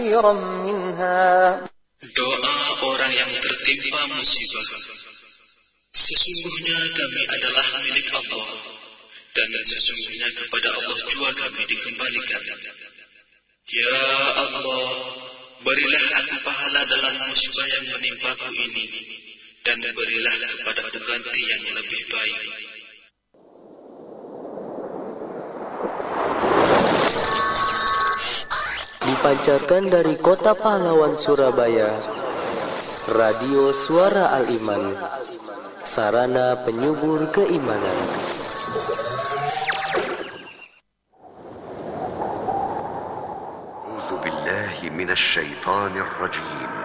خيرا منها. Doa orang yang tertimpa musibah. Sesungguhnya kami adalah milik Allah, dan sesungguhnya kepada Allah jua kami dikembalikan. Ya Allah, berilah aku pahala dalam musibah yang menimpaku ini, dan berilah kepadaku ganti yang lebih baik. Dipancarkan dari Kota Pahlawan Surabaya, Radio Suara Al-Iman, sarana penyubur keimanan. A'udzu billahi minasy syaithanir rajim.